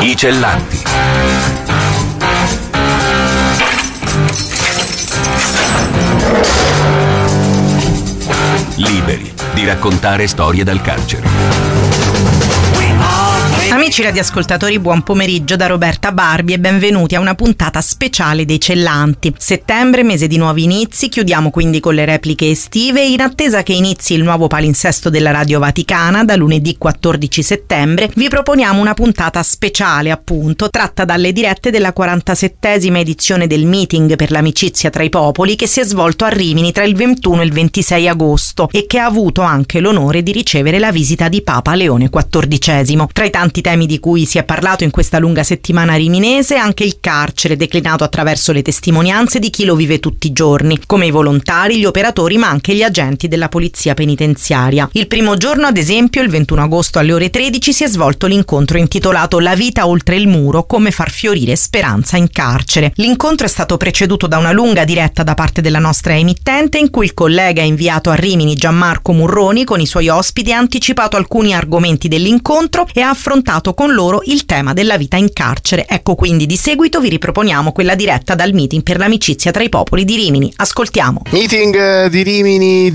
I Cellanti. Liberi di raccontare storie dal carcere. Amici radioascoltatori, buon pomeriggio da Roberta Barbi e benvenuti a una puntata speciale dei Cellanti. Settembre, mese di nuovi inizi, chiudiamo quindi con le repliche estive in attesa che inizi il nuovo palinsesto della Radio Vaticana da lunedì 14 settembre. Vi proponiamo una puntata speciale, appunto, tratta dalle dirette della 47esima edizione del meeting per l'amicizia tra i popoli che si è svolto a Rimini tra il 21 e il 26 agosto e che ha avuto anche l'onore di ricevere la visita di Papa Leone XIV. Tra i tanti temi di cui si è parlato in questa lunga settimana riminese, anche il carcere declinato attraverso le testimonianze di chi lo vive tutti i giorni, come i volontari, gli operatori ma anche gli agenti della polizia penitenziaria. Il primo giorno, ad esempio, il 21 agosto alle ore 13 si è svolto l'incontro intitolato La vita oltre il muro, come far fiorire speranza in carcere. L'incontro è stato preceduto da una lunga diretta da parte della nostra emittente in cui il collega inviato a Rimini Gianmarco Murroni con i suoi ospiti ha anticipato alcuni argomenti dell'incontro e ha affrontato con loro il tema della vita in carcere. Ecco quindi di seguito vi riproponiamo quella diretta dal meeting per l'amicizia tra i popoli di Rimini. Ascoltiamo. Meeting di Rimini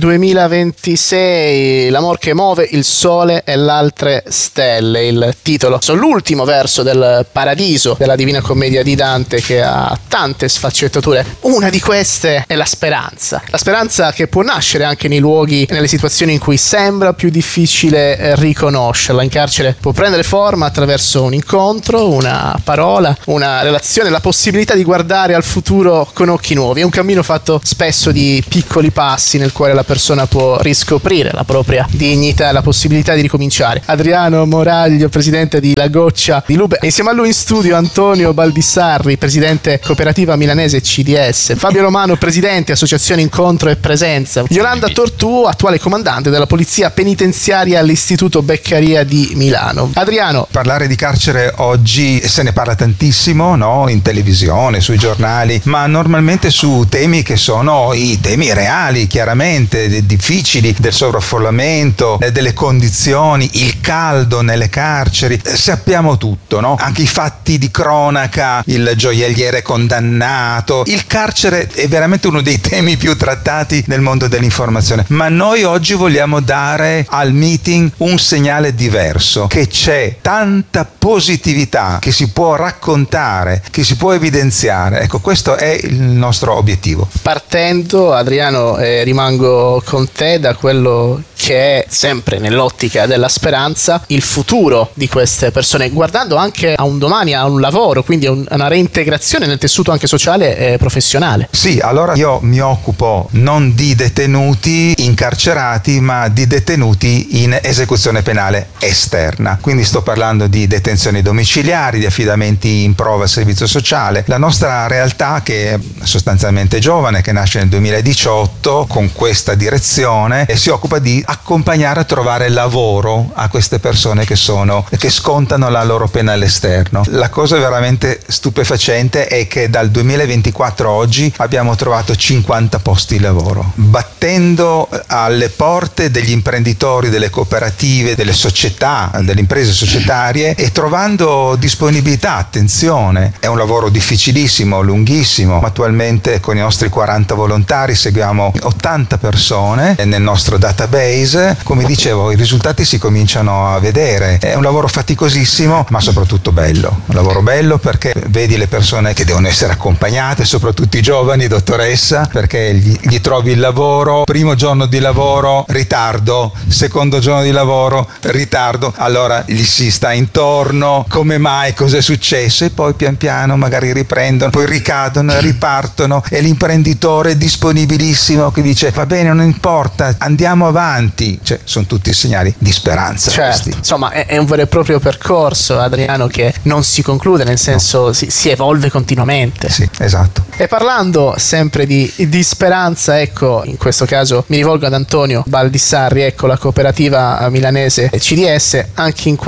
2026, l'amor che muove il sole e l'altre stelle, il titolo. Sono l'ultimo verso del Paradiso della Divina Commedia di Dante che ha tante sfaccettature. Una di queste è la speranza che può nascere anche nei luoghi, nelle situazioni in cui sembra più difficile riconoscerla. In carcere può prendere forma attraverso un incontro, una parola, una relazione, la possibilità di guardare al futuro con occhi nuovi. È un cammino fatto spesso di piccoli passi nel quale la persona può riscoprire la propria dignità e la possibilità di ricominciare. Adriano Moraglio, presidente di La Goccia di Lube, e insieme a lui in studio Antonio Baldissarri, presidente cooperativa milanese CDS, Fabio Romano, presidente associazione Incontro e Presenza, Yolanda Tortù, attuale comandante della polizia penitenziaria all'Istituto Beccaria di Milano. Adriano, parlare di carcere oggi se ne parla tantissimo, no? In televisione, sui giornali, ma normalmente su temi che sono i temi reali, chiaramente difficili, del sovraffollamento, delle condizioni, il caldo nelle carceri. Sappiamo tutto, no? Anche i fatti di cronaca, il gioielliere condannato. Il carcere è veramente uno dei temi più trattati nel mondo dell'informazione, ma noi oggi vogliamo dare al meeting un segnale diverso, che c'è tanta positività che si può raccontare, che si può evidenziare. Ecco, questo è il nostro obiettivo. Partendo, Adriano, rimango con te da quello che è sempre nell'ottica della speranza, il futuro di queste persone, guardando anche a un domani, a un lavoro, quindi a una reintegrazione nel tessuto anche sociale e professionale. Sì, allora io mi occupo non di detenuti incarcerati, ma di detenuti in esecuzione penale esterna. Quindi sto parlando di detenzioni domiciliari, di affidamenti in prova al servizio sociale. La nostra realtà, che è sostanzialmente giovane, che nasce nel 2018 con questa direzione, e si occupa di accompagnare a trovare lavoro a queste persone che scontano la loro pena all'esterno. La cosa veramente stupefacente è che dal 2024 a oggi abbiamo trovato 50 posti di lavoro, battendo alle porte degli imprenditori, delle cooperative, delle società, delle imprese societarie, e trovando disponibilità, attenzione. È un lavoro difficilissimo, lunghissimo. Attualmente con i nostri 40 volontari seguiamo 80 persone nel nostro database. Come dicevo, i risultati si cominciano a vedere. È un lavoro faticosissimo, ma soprattutto bello. Un lavoro bello perché vedi le persone che devono essere accompagnate, soprattutto i giovani, dottoressa, perché gli trovi il lavoro, primo giorno di lavoro, ritardo, secondo giorno di lavoro, ritardo, allora gli si sta intorno, come mai, cosa è successo, e poi pian piano magari riprendono, poi ricadono, ripartono, e l'imprenditore è disponibilissimo che dice va bene, non importa, andiamo avanti. Cioè, sono tutti segnali di speranza. Certo, questi. Insomma è un vero e proprio percorso, Adriano, che non si conclude, nel senso si evolve continuamente. Sì, esatto. E parlando sempre di speranza, ecco, in questo caso mi rivolgo ad Antonio Baldissarri, ecco, la cooperativa milanese CDS, anche in questo caso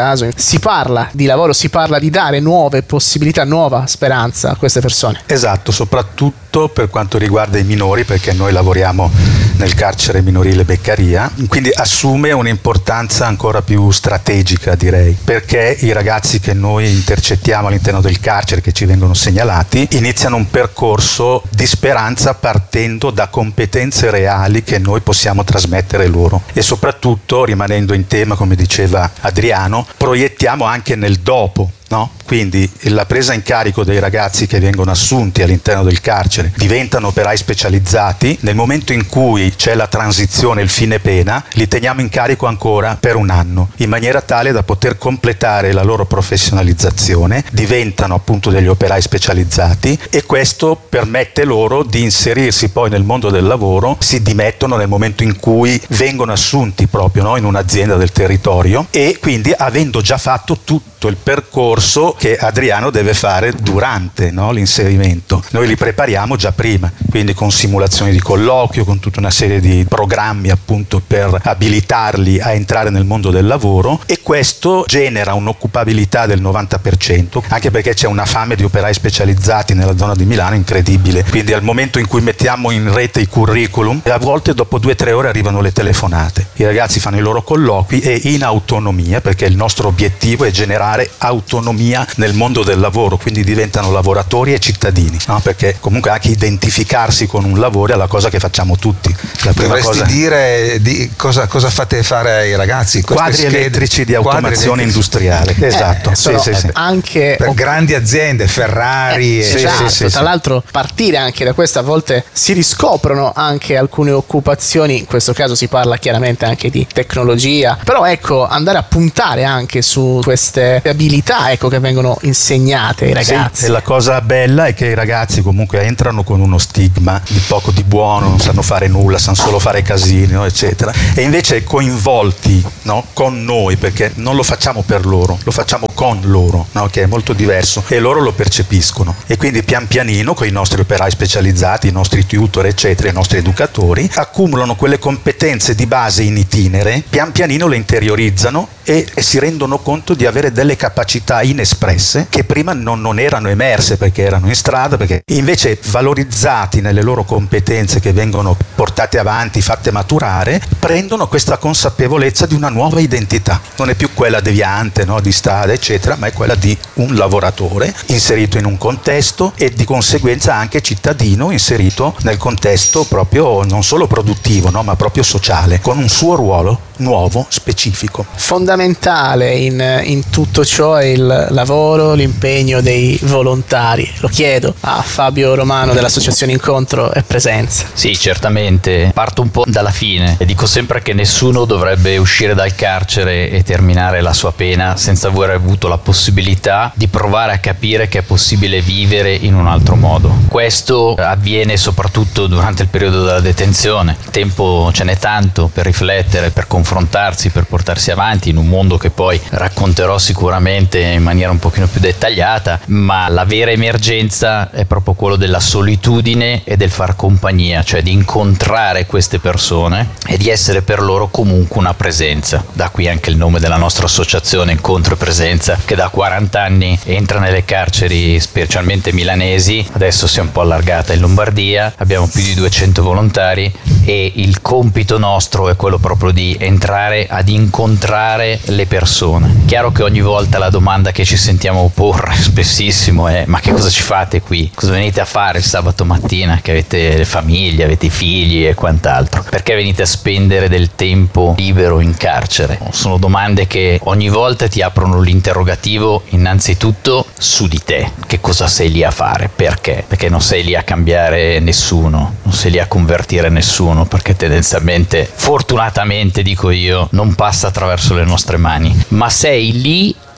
caso si parla di lavoro, si parla di dare nuove possibilità, nuova speranza a queste persone. Esatto, soprattutto per quanto riguarda i minori, perché noi lavoriamo nel carcere minorile Beccaria, quindi assume un'importanza ancora più strategica, direi, perché i ragazzi che noi intercettiamo all'interno del carcere, che ci vengono segnalati, iniziano un percorso di speranza partendo da competenze reali che noi possiamo trasmettere loro, e soprattutto, rimanendo in tema come diceva Adriano, proiettiamo anche nel dopo. No? Quindi la presa in carico dei ragazzi che vengono assunti all'interno del carcere diventano operai specializzati. Nel momento in cui c'è la transizione, il fine pena, li teniamo in carico ancora per un anno, in maniera tale da poter completare la loro professionalizzazione, diventano appunto degli operai specializzati, e questo permette loro di inserirsi poi nel mondo del lavoro. Si dimettono nel momento in cui vengono assunti proprio, no? In un'azienda del territorio, e quindi avendo già fatto tutto il percorso che Adriano deve fare durante, no, l'inserimento. Noi li prepariamo già prima, quindi con simulazioni di colloquio, con tutta una serie di programmi appunto per abilitarli a entrare nel mondo del lavoro, e questo genera un'occupabilità del 90%, anche perché c'è una fame di operai specializzati nella zona di Milano incredibile. Quindi al momento in cui mettiamo in rete i curriculum, a volte dopo 2 o 3 ore arrivano le telefonate. I ragazzi fanno i loro colloqui e in autonomia, perché il nostro obiettivo è generare autonomia nel mondo del lavoro, quindi diventano lavoratori e cittadini, no? Perché comunque anche identificarsi con un lavoro è la cosa che facciamo tutti. Dovresti dire cosa fate fare ai ragazzi? Quadri elettrici di automazione industriale. Esatto. Sì. Anche per grandi aziende, Ferrari. Esatto. Tra l'altro partire anche da questa, a volte si riscoprono anche alcune occupazioni, in questo caso si parla chiaramente anche di tecnologia, però ecco, andare a puntare anche su queste abilità, ecco, che vengono insegnate ai ragazzi. Sì, e la cosa bella è che i ragazzi comunque entrano con uno stigma di poco di buono, non sanno fare nulla, sanno solo fare casini, no, eccetera, e invece coinvolti, no, con noi, perché non lo facciamo per loro, lo facciamo con loro, no, che è molto diverso, e loro lo percepiscono, e quindi pian pianino con i nostri operai specializzati, i nostri tutor eccetera, i nostri educatori accumulano quelle competenze di base in itinere, pian pianino le interiorizzano e si rendono conto di avere delle capacità inespresse che prima non erano emerse perché erano in strada, perché invece valorizzati nelle loro competenze che vengono portate avanti, fatte maturare, prendono questa consapevolezza di una nuova identità. Non è più quella deviante, no, di strada eccetera, ma è quella di un lavoratore inserito in un contesto e di conseguenza anche cittadino inserito nel contesto proprio non solo produttivo, no, ma proprio sociale, con un suo ruolo nuovo, specifico. Fondamentale in tutto ciò è il lavoro, l'impegno dei volontari. Lo chiedo a Fabio Romano dell'Associazione Incontro e Presenza. Sì, certamente. Parto un po' dalla fine e dico sempre che nessuno dovrebbe uscire dal carcere e terminare la sua pena senza aver avuto la possibilità di provare a capire che è possibile vivere in un altro modo. Questo avviene soprattutto durante il periodo della detenzione. Il tempo ce n'è tanto per riflettere, per confrontarsi, per portarsi avanti in un mondo che poi racconterò sicuramente in maniera un pochino più dettagliata, ma la vera emergenza è proprio quello della solitudine e del far compagnia, cioè di incontrare queste persone e di essere per loro comunque una presenza. Da qui anche il nome della nostra associazione, Incontro e Presenza, che da 40 anni entra nelle carceri specialmente milanesi, adesso si è un po' allargata in Lombardia, abbiamo più di 200 volontari e il compito nostro è quello proprio di entrare ad incontrare le persone. Chiaro che ogni volta la domanda che ci sentiamo porre spessissimo è: ma che cosa ci fate qui? Cosa venite a fare il sabato mattina che avete le famiglie, avete i figli e quant'altro? Perché venite a spendere del tempo libero in carcere? Sono domande che ogni volta ti aprono l'interrogativo innanzitutto su di te. Che cosa sei lì a fare? Perché? Perché non sei lì a cambiare nessuno, non sei lì a convertire nessuno, perché tendenzialmente, fortunatamente dico io, non passa attraverso le nostre mani, ma sei lì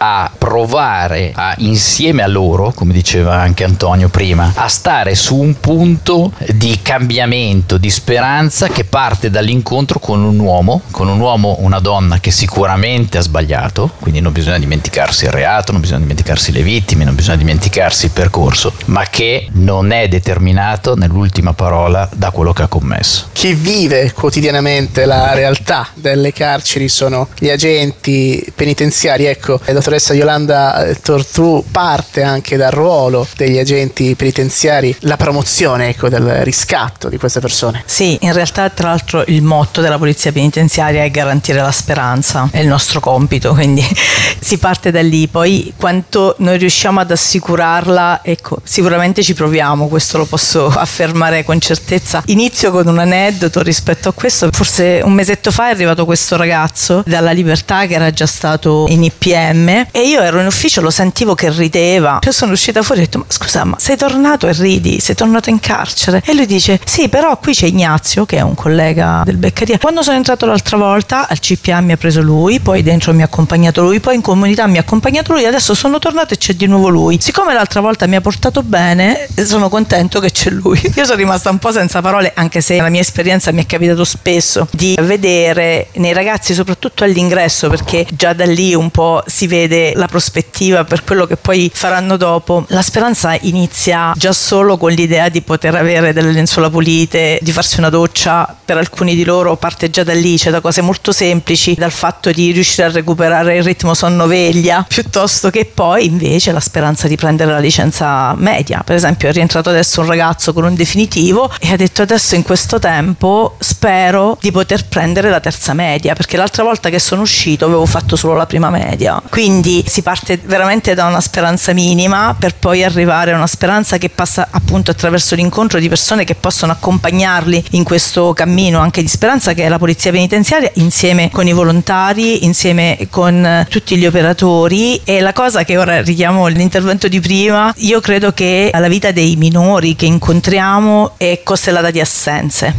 a provare insieme a loro, come diceva anche Antonio prima, a stare su un punto di cambiamento, di speranza che parte dall'incontro con un uomo, una donna che sicuramente ha sbagliato, quindi non bisogna dimenticarsi il reato, non bisogna dimenticarsi le vittime, non bisogna dimenticarsi il percorso, ma che non è determinato nell'ultima parola da quello che ha commesso. Chi vive quotidianamente la realtà delle carceri sono gli agenti penitenziari. Ecco, la dottoressa Yolanda Tortù parte anche dal ruolo degli agenti penitenziari, la promozione, ecco, del riscatto di queste persone. Sì, in realtà tra l'altro il motto della polizia penitenziaria è garantire la speranza, è il nostro compito, quindi si parte da lì. Poi quanto noi riusciamo ad assicurarla, ecco, sicuramente ci proviamo, questo lo posso affermare con certezza. Inizio con un aneddoto rispetto a questo. Forse un mesetto fa è arrivato questo ragazzo dalla Libertà che era già stato in IPM e io ero in ufficio, lo sentivo che rideva. Io sono uscita fuori e ho detto: ma scusa, ma sei tornato e ridi? Sei tornato in carcere? E lui dice: sì, però qui c'è Ignazio, che è un collega del Beccaria. Quando sono entrato l'altra volta al CPA mi ha preso lui, poi dentro mi ha accompagnato lui, poi in comunità mi ha accompagnato lui, adesso sono tornato e c'è di nuovo lui. Siccome l'altra volta mi ha portato bene, sono contento che c'è lui. Io sono rimasta un po' senza parole, anche se la mia esperienza mi è capitato spesso di vedere nei ragazzi, soprattutto all'ingresso, perché già da lì un po' si vede la prospettiva per quello che poi faranno dopo. La speranza inizia già solo con l'idea di poter avere delle lenzuola pulite, di farsi una doccia. Per alcuni di loro parte già da lì, cioè da cose molto semplici, dal fatto di riuscire a recuperare il ritmo sonno-veglia, piuttosto che poi invece la speranza di prendere la licenza media. Per esempio è rientrato adesso un ragazzo con un definitivo e ha detto: adesso in questo tempo spero di poter prendere la terza media, perché l'altra volta che sono uscito avevo fatto solo la prima media. Quindi si parte veramente da una speranza minima per poi arrivare a una speranza che passa appunto attraverso l'incontro di persone che possono accompagnarli in questo cammino anche di speranza, che è la polizia penitenziaria, insieme con i volontari, insieme con tutti gli operatori. E la cosa che ora richiamo l'intervento di prima, io credo che la vita dei minori che incontriamo è costellata di assenze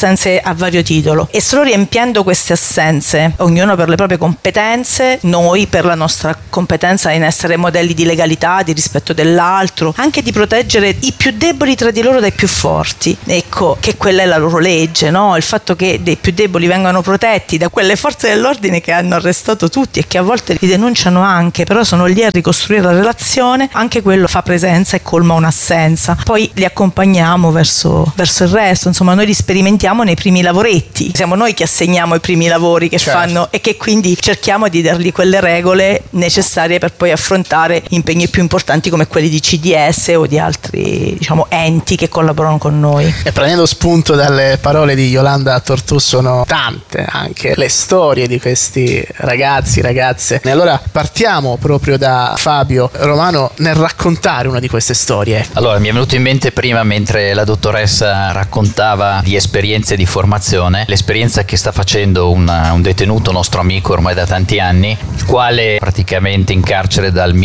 a vario titolo, e solo riempiendo queste assenze, ognuno per le proprie competenze, noi per la nostra competenza in essere modelli di legalità, di rispetto dell'altro, anche di proteggere i più deboli tra di loro dai più forti, ecco, che quella è la loro legge, no? Il fatto che dei più deboli vengano protetti da quelle forze dell'ordine che hanno arrestato tutti e che a volte li denunciano anche, però sono lì a ricostruire la relazione, anche quello fa presenza e colma un'assenza. Poi li accompagniamo verso il resto, insomma noi li sperimentiamo nei primi lavoretti, siamo noi che assegniamo i primi lavori che fanno, e che quindi cerchiamo di dargli quelle regole necessarie per poi affrontare impegni più importanti come quelli di CDS o di altri, diciamo, enti che collaborano con noi. E prendendo spunto dalle parole di Yolanda Tortù, sono tante anche le storie di questi ragazzi, ragazze. E allora partiamo proprio da Fabio Romano nel raccontare una di queste storie. Allora, mi è venuto in mente prima, mentre la dottoressa raccontava di esperienze di formazione, l'esperienza che sta facendo un detenuto nostro amico ormai da tanti anni, il quale praticamente in carcere dal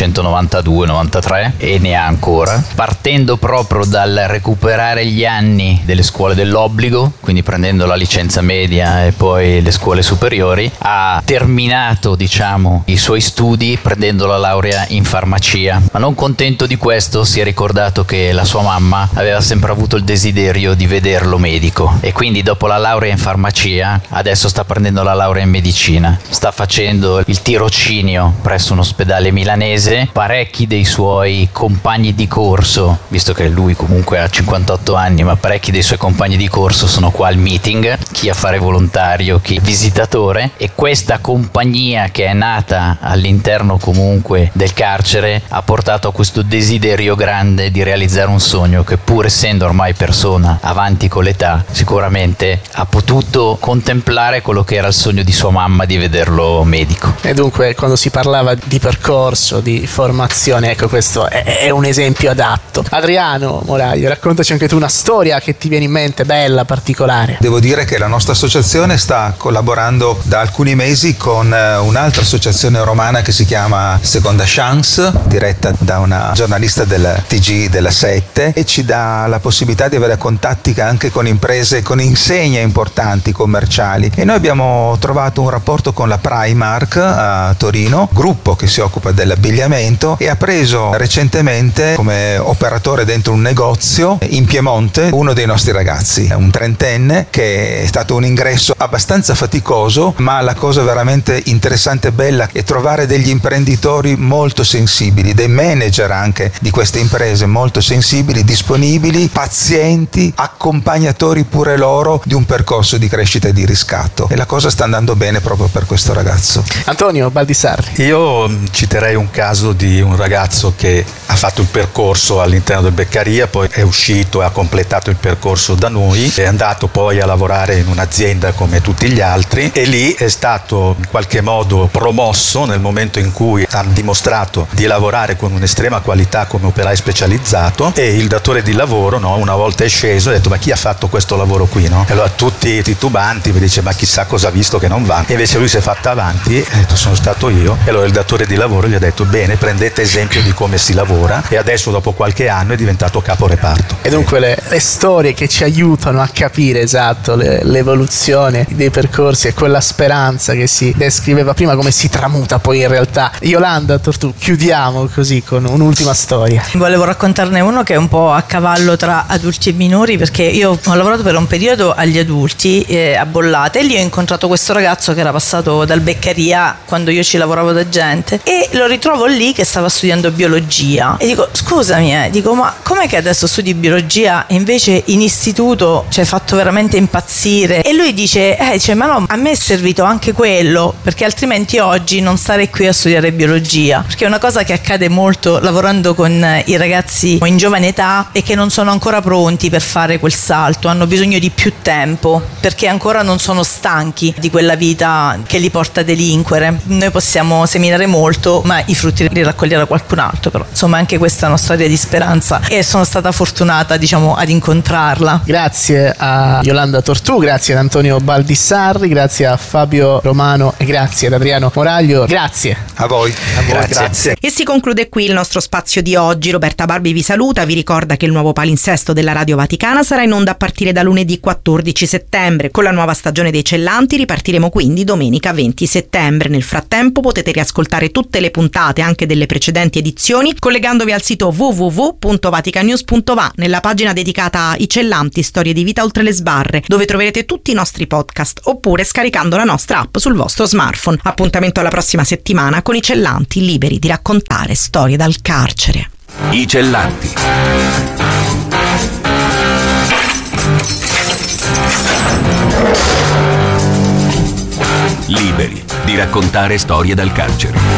1992-93 e ne ha ancora, partendo proprio dal recuperare gli anni delle scuole dell'obbligo, quindi prendendo la licenza media e poi le scuole superiori, ha terminato, diciamo, i suoi studi prendendo la laurea in farmacia. Ma non contento di questo, si è ricordato che la sua mamma aveva sempre avuto il desiderio di vederlo medico, e quindi dopo la laurea in farmacia adesso sta prendendo la laurea in medicina, sta facendo il tirocinio presso un ospedale milanese. Parecchi dei suoi compagni di corso, visto che lui comunque ha 58 anni, ma parecchi dei suoi compagni di corso sono qua al meeting, chi a fare volontario, chi visitatore, e questa compagnia che è nata all'interno comunque del carcere ha portato a questo desiderio grande di realizzare un sogno che, pur essendo ormai persona avanti con l'età, sicuramente ha potuto contemplare quello che era il sogno di sua mamma di vederlo medico. E dunque quando si parlava di percorso, di formazione, ecco, questo è un esempio adatto. Adriano Moraglio, raccontaci anche tu una storia che ti viene in mente, bella, particolare. Devo dire che la nostra associazione sta collaborando da alcuni mesi con un'altra associazione romana che si chiama Seconda Chance, diretta da una giornalista del TG della 7, e ci dà la possibilità di avere contatti anche con imprese, con insegne importanti commerciali. E noi abbiamo trovato un rapporto con la Primark a Torino, Torino, gruppo che si occupa dell'abbigliamento, e ha preso recentemente come operatore dentro un negozio in Piemonte uno dei nostri ragazzi, un trentenne, che è stato un ingresso abbastanza faticoso, ma la cosa veramente interessante e bella è trovare degli imprenditori molto sensibili, dei manager anche di queste imprese molto sensibili, disponibili, pazienti, accompagnatori pure loro di un percorso di crescita e di riscatto, e la cosa sta andando bene proprio per questo ragazzo. Antonio Baldissarri. Io citerei un caso di un ragazzo che ha fatto il percorso all'interno del Beccaria, poi è uscito e ha completato il percorso da noi, è andato poi a lavorare in un'azienda come tutti gli altri, e lì è stato in qualche modo promosso nel momento in cui ha dimostrato di lavorare con un'estrema qualità come operaio specializzato, e il datore di lavoro, no, una volta è sceso e ha detto: ma chi ha fatto questo lavoro qui, no? E allora tutti titubanti mi dice: ma chissà cosa ha visto che non va. E invece lui si è fatto avanti e ha detto: sono stato io. E allora il datore di lavoro gli ha detto: bene, prendete esempio di come si lavora, e adesso dopo qualche anno è diventato caporeparto. E dunque le storie che ci aiutano a capire esatto l'evoluzione dei percorsi e quella speranza che si descriveva prima, come si tramuta poi in realtà. Yolanda Tortù, chiudiamo così con un'ultima storia. Volevo raccontarne uno che è un po' a cavallo tra adulti e minori, perché io ho lavorato per un periodo agli adulti a Bollate, e lì ho incontrato questo ragazzo che era passato dal Beccaria quando io ci lavoravo da gente, e lo ritrovo lì che stava studiando biologia, e dico: scusami, dico, ma com'è che adesso studi biologia e invece in istituto ci hai fatto veramente impazzire? E lui dice ma no, a me è servito anche quello, perché altrimenti oggi non starei qui a studiare biologia, perché è una cosa che accade molto lavorando con i ragazzi in giovane età e che non sono ancora pronti per fare quel salto, hanno bisogno di più tempo perché ancora non sono stanchi di quella vita che li porta a delinquere. Noi possiamo seminare molto, ma i frutti li raccoglierà qualcun altro, però insomma anche questa è una storia di speranza e sono stata fortunata, diciamo, ad incontrarla. Grazie a Yolanda Tortù, grazie ad Antonio Baldissarri, grazie a Fabio Romano e grazie ad Adriano Moraglio. Grazie a voi. Grazie. E si conclude qui il nostro spazio di oggi. Roberta Barbi vi saluta, vi ricorda che il nuovo palinsesto della Radio Vaticana sarà in onda a partire da lunedì 14 settembre. Con la nuova stagione dei Cellanti ripartiremo quindi domenica 20 settembre. Nel frattempo potete riascoltare tutte le puntate anche delle precedenti edizioni collegandovi al sito www.vaticanews.va nella pagina dedicata ai Cellanti, storie di vita oltre le sbarre, dove troverete tutti i nostri podcast, oppure scaricando la nostra app sul vostro smartphone. Appuntamento alla prossima settimana con i Cellanti, liberi di raccontare storie dal carcere. I Cellanti. Liberi di raccontare storie dal carcere.